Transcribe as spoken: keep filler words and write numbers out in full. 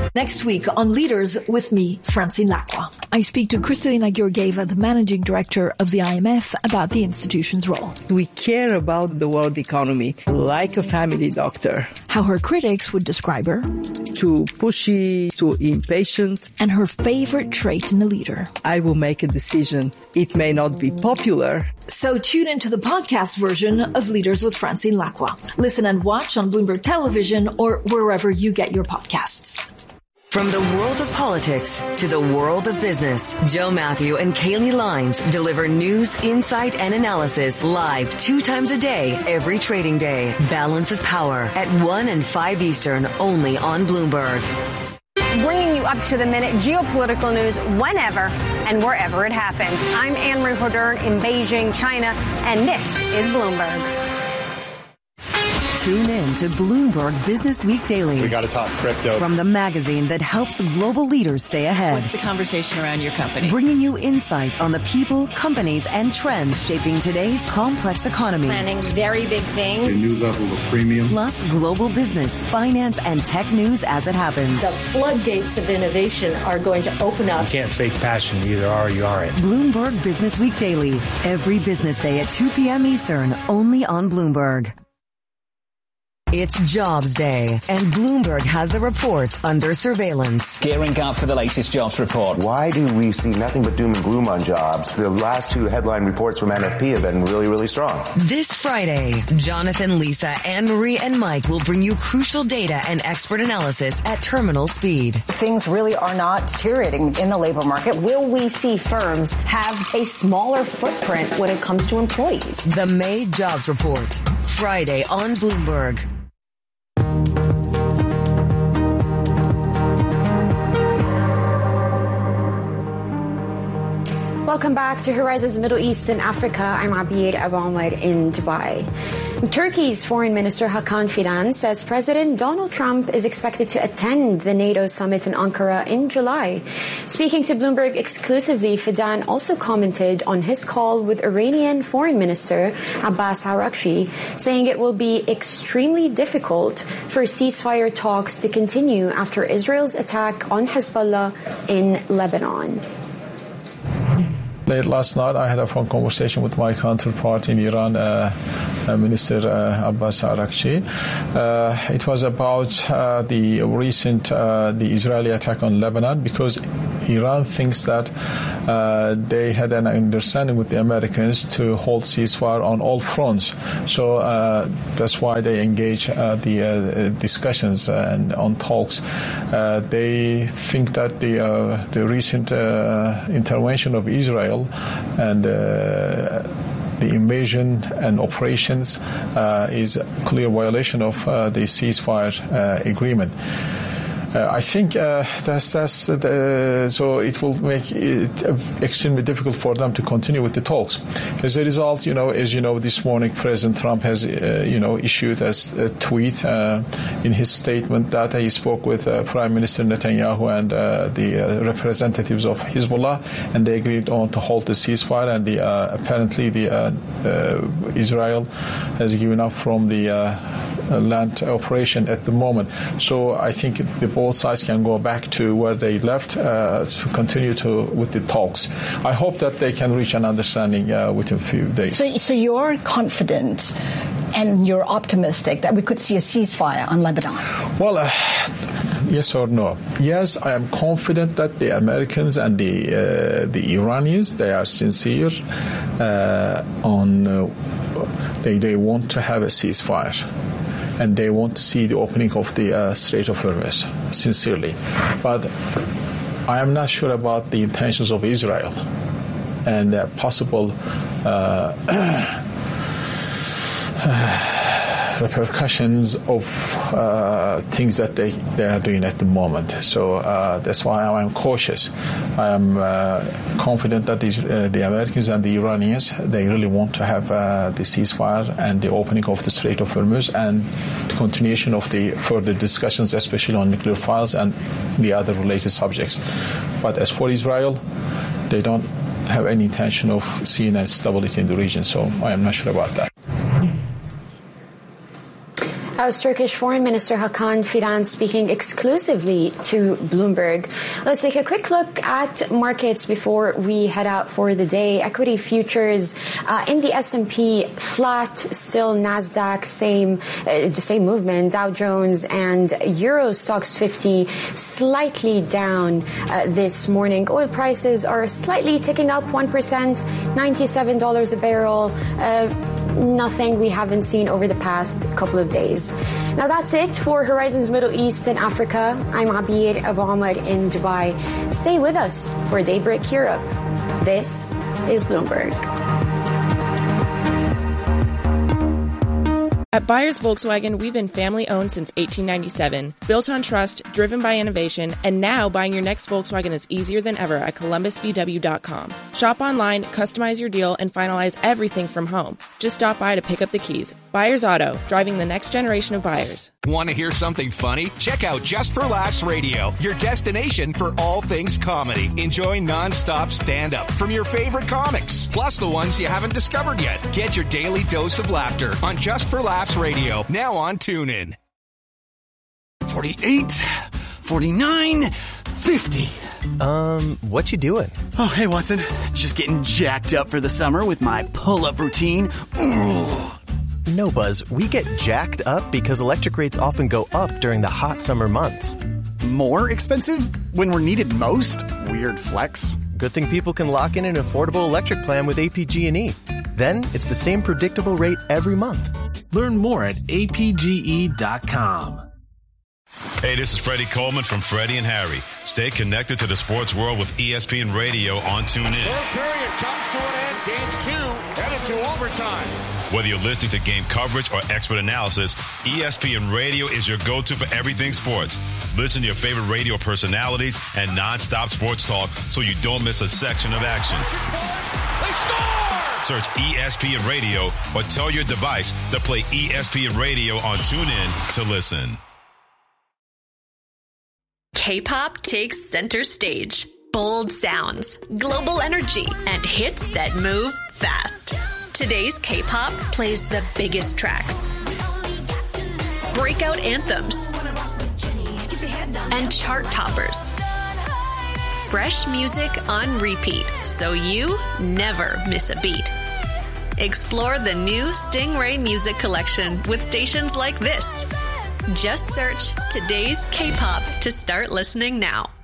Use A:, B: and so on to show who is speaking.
A: Next week on Leaders with me, Francine Lacqua. I speak to Kristalina Georgieva, the managing director of the I M F, about the institution's role.
B: We care about the world economy like a family doctor.
A: How her critics would describe her.
B: Too pushy, too impatient.
A: And her favorite trait in a leader.
B: I will make a decision. It may not be popular.
A: So tune into the podcast version of Leaders with Francine Lacqua. Listen and watch on Bloomberg Television or wherever you get your podcasts.
C: From the world of politics to the world of business, Joe Matthew and Kaylee Lines deliver news, insight, and analysis live two times a day, every trading day. Balance of Power at one and five Eastern, only on Bloomberg.
D: Bringing you up to the minute geopolitical news whenever and wherever it happens. I'm Anne-Marie Hodern in Beijing, China, and this is Bloomberg.
C: Tune in to Bloomberg Business Week Daily.
E: We got to talk crypto.
C: From the magazine that helps global leaders stay ahead.
F: What's the conversation around your company?
C: Bringing you insight on the people, companies, and trends shaping today's complex economy.
D: Planning very big things.
E: A new level of premium.
C: Plus global business, finance, and tech news as it happens.
G: The floodgates of innovation are going to open up.
H: You can't fake passion. You either are or you aren't.
C: Bloomberg Business Week Daily. Every business day at two p.m. Eastern, only on Bloomberg. It's Jobs Day, and Bloomberg has the report under surveillance.
I: Gearing up for the latest jobs report.
J: Why do we see nothing but doom and gloom on jobs? The last two headline reports from N F P have been really, really strong.
C: This Friday, Jonathan, Lisa, Anne-Marie, and Mike will bring you crucial data and expert analysis at terminal speed.
K: Things really are not deteriorating in the labor market. Will we see firms have a smaller footprint when it comes to employees?
C: The May Jobs Report, Friday on Bloomberg.
L: Welcome back to Horizons Middle East and Africa. I'm Abiyed Abamwad in Dubai. Turkey's Foreign Minister Hakan Fidan says President Donald Trump is expected to attend the NATO summit in Ankara in July. Speaking to Bloomberg exclusively, Fidan also commented on his call with Iranian Foreign Minister Abbas Araghchi, saying it will be extremely difficult for ceasefire talks to continue after Israel's attack on Hezbollah in Lebanon.
M: Late last night, I had a phone conversation with my counterpart in Iran, uh, uh, Minister uh, Abbas Araghchi. Uh, it was about uh, the recent uh, the Israeli attack on Lebanon, because Iran thinks that uh, they had an understanding with the Americans to hold ceasefire on all fronts. So uh, that's why they engage uh, the uh, discussions and on talks. Uh, they think that the uh, the recent uh, intervention of Israel and uh, the invasion and operations uh, is a clear violation of uh, the ceasefire uh, agreement. Uh, I think uh, that's, that's uh, so it will make it extremely difficult for them to continue with the talks. As a result, you know, as you know, this morning President Trump has, uh, you know, issued a, a tweet uh, in his statement that he spoke with uh, Prime Minister Netanyahu and uh, the uh, representatives of Hezbollah, and they agreed on to halt the ceasefire. And the, uh, apparently, the uh, uh, Israel has given up from the uh, land operation at the moment. So I think the both sides can go back to where they left uh, to continue to with the talks. I hope that they can reach an understanding uh, within a few days.
N: So, so you're confident and you're optimistic that we could see a ceasefire on Lebanon?
M: Well, uh, yes or no? Yes, I am confident that the Americans and the uh, the Iranians, they are sincere uh, on uh, they they want to have a ceasefire. And they want to see the opening of the uh, Strait of Hormuz, sincerely. But I am not sure about the intentions of Israel and uh, possible uh, repercussions of uh, things that they, they are doing at the moment. So uh, that's why I'm cautious. I am uh, confident that the, uh, the Americans and the Iranians, they really want to have uh, the ceasefire and the opening of the Strait of Hormuz and the continuation of the further discussions, especially on nuclear files and the other related subjects. But as for Israel, they don't have any intention of seeing a stability in the region, so I am not sure about that.
L: That was Turkish Foreign Minister Hakan Fidan speaking exclusively to Bloomberg. Let's take a quick look at markets before we head out for the day. Equity futures uh, in the S and P flat, still NASDAQ same uh, the same movement. Dow Jones and Euro Stoxx fifty slightly down uh, this morning. Oil prices are slightly ticking up one percent, ninety-seven dollars a barrel. Uh, Nothing we haven't seen over the past couple of days. Now that's it for Horizons Middle East and Africa. I'm Abir Abu Amr in Dubai. Stay with us for Daybreak Europe. This is Bloomberg.
O: At Buyers Volkswagen, we've been family-owned since eighteen ninety-seven, built on trust, driven by innovation, and now buying your next Volkswagen is easier than ever at Columbus V W dot com. Shop online, customize your deal, and finalize everything from home. Just stop by to pick up the keys. Buyers Auto, driving the next generation of buyers.
P: Want to hear something funny? Check out Just for Laughs Radio, your destination for all things comedy. Enjoy non-stop stand-up from your favorite comics, plus the ones you haven't discovered yet. Get your daily dose of laughter on Just for Laughs Radio, now on TuneIn.
Q: forty-eight, forty-nine, fifty.
R: Um, what you doing?
Q: Oh, hey, Watson. Just getting jacked up for the summer with my pull-up routine. Ooh.
R: No, Buzz, we get jacked up because electric rates often go up during the hot summer months.
Q: More expensive when we're needed most? Weird flex.
R: Good thing people can lock in an affordable electric plan with A P G and E. Then it's the same predictable rate every month.
S: Learn more at A P G E dot com.
T: Hey, this is Freddie Coleman from Freddie and Harry. Stay connected to the sports world with E S P N Radio on TuneIn.
U: Third period comes to an end. Game two headed to overtime.
T: Whether you're listening to game coverage or expert analysis, E S P N Radio is your go-to for everything sports. Listen to your favorite radio personalities and non-stop sports talk so you don't miss a section of action.
U: They score!
T: Search E S P N Radio or tell your device to play E S P N Radio on TuneIn to listen.
V: K-pop takes center stage. Bold sounds, global energy, and hits that move fast. Today's K-pop plays the biggest tracks, breakout anthems, and chart toppers. Fresh music on repeat, so you never miss a beat. Explore the new Stingray Music Collection with stations like this. Just search Today's K-pop to start listening now.